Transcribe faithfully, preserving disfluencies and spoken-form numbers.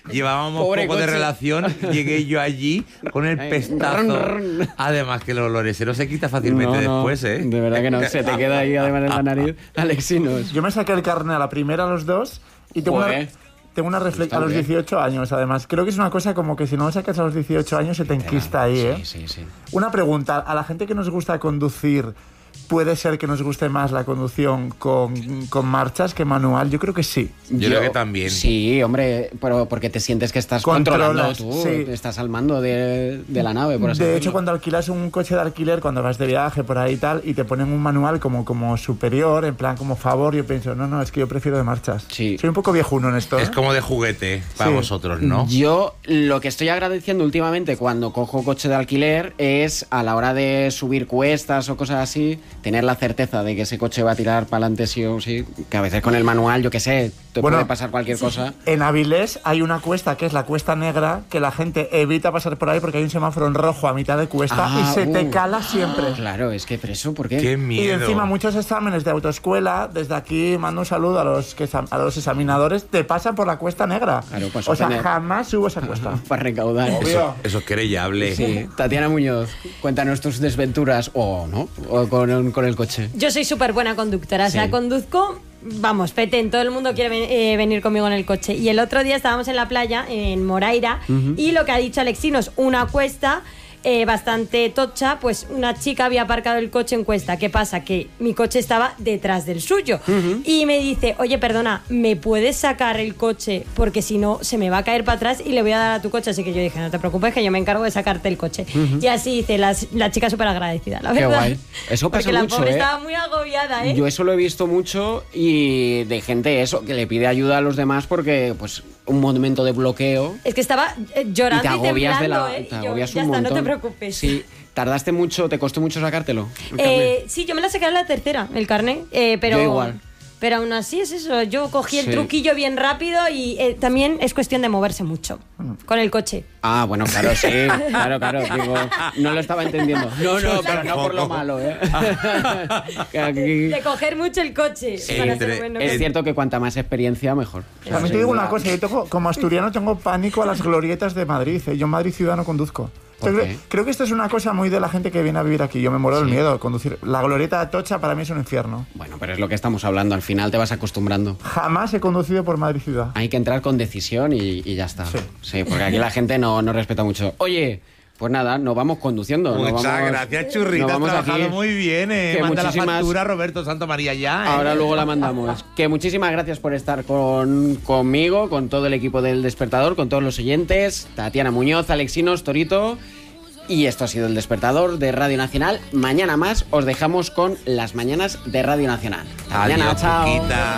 llevábamos Pobre poco de coche. relación, llegué yo allí con el pestazo. Además que el olor ese no se quita fácilmente No, no, después, ¿eh? De verdad que no, se te queda ahí además en la nariz. Alexinos. Yo me saqué el carnet a la primera, a los dos, y tengo Joder. una... Tengo una reflexión Está a los bien. dieciocho años, además. Creo que es una cosa como que si no lo sacas a los dieciocho años se te enquista ahí, ¿eh? Sí, sí, sí. Una pregunta. A la gente que nos gusta conducir, ¿puede ser que nos guste más la conducción con, con marchas que manual? Yo creo que sí. Yo creo que también. Sí, hombre, pero porque te sientes que estás Controlas, controlando tú, sí. estás al mando de, de la nave, por así De decirlo. hecho, cuando alquilas un coche de alquiler, cuando vas de viaje por ahí y tal, y te ponen un manual como, como superior, en plan como favor, yo pienso, no, no, es que yo prefiero de marchas. Sí. Soy un poco viejuno en esto, ¿eh? Es como de juguete para Sí. vosotros, ¿no? Yo lo que estoy agradeciendo últimamente cuando cojo coche de alquiler es a la hora de subir cuestas o cosas así, tener la certeza de que ese coche va a tirar para adelante sí o sí, que a veces con el manual, yo qué sé, te Bueno, puede pasar cualquier cosa. En Avilés hay una cuesta que es la Cuesta Negra, que la gente evita pasar por ahí porque hay un semáforo en rojo a mitad de cuesta Ah, y se te uh. cala siempre. Claro, es que, pero eso, ¿por qué? Qué Y miedo. encima muchos exámenes de autoescuela, desde aquí mando un saludo a los que a los examinadores, te pasan por la Cuesta Negra. Claro, pues o sea, tener- jamás subo esa cuesta. Para recaudar. Obvio. Eso es querellable. Sí, Tatiana Muñoz, cuéntanos tus desventuras, o no, o con, con el coche. Yo soy súper buena conductora, o sea, Sí. conduzco, vamos, petén, todo el mundo quiere ven- eh, venir conmigo en el coche. Y el otro día estábamos en la playa, en Moraira, y lo que ha dicho Alexinos, una cuesta eh, bastante tocha, pues una chica había aparcado el coche en cuesta. ¿Qué pasa? Que mi coche estaba detrás del suyo. Y me dice, oye, perdona, ¿me puedes sacar el coche? Porque si no, se me va a caer para atrás y le voy a dar a tu coche. Así que yo dije, no te preocupes, que yo me encargo de sacarte el coche. Y así dice la, la chica súper agradecida, la Qué verdad. guay. Eso pasa Porque la mucho, pobre ¿eh? estaba muy agobiada, ¿eh? Yo eso lo he visto mucho y de gente eso, que le pide ayuda a los demás porque, pues, un momento de bloqueo Es que estaba eh, y llorando te y, agobias de temblando, la... ¿eh? Te Y yo, agobias ya un está, montón. no te preocupes. Sí. ¿Tardaste mucho, te costó mucho sacártelo? el Eh, carnet? sí, yo me la saqué en la tercera, el carnet, eh, pero... Yo igual. Pero aún así es eso, yo cogí el Sí. truquillo bien rápido y eh, también es cuestión de moverse mucho con el coche. Ah, bueno, claro, sí. Claro, claro. Digo, no lo estaba entendiendo. No, no, pero no por lo malo, ¿eh? Que aquí- De coger mucho el coche. para entre- ser bueno. Es cierto que cuanta más experiencia, mejor. También te digo una cosa, yo tengo, como asturiano tengo pánico a las glorietas de Madrid. ¿eh? Yo en Madrid ciudad no conduzco. ¿Por Creo, qué? creo que esto es una cosa muy de la gente que viene a vivir aquí. Yo me muero del Sí. miedo de conducir. La glorieta de Atocha para mí es un infierno. Bueno, pero es lo que estamos hablando. Al final te vas acostumbrando. Jamás he conducido por Madrid ciudad. Hay que entrar con decisión y, y ya está. Sí. Sí, porque aquí la gente no, no respeta mucho. Oye, pues nada, nos vamos conduciendo. nos Muchas vamos- gracias, Churrita. nos Has vamos trabajado aquí. muy bien, ¿eh? Que Manda la muchísimas- factura, Roberto Santa María, ya, ¿eh? Ahora luego la mandamos. Que muchísimas gracias por estar con, conmigo, con todo el equipo del Despertador, con todos los oyentes. Tatiana Muñoz, Alexinos, Torito. Y esto ha sido el Despertador de Radio Nacional. Mañana más os dejamos con las mañanas de Radio Nacional. Hasta mañana, Adiós, chao. Cuquita.